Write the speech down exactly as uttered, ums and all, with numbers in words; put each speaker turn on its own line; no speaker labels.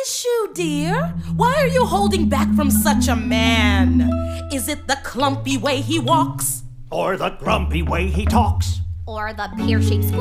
issue, dear? Why are you holding back from such a man? Is it the clumpy way he walks?
Or the grumpy way he talks?
Or the pear-shaped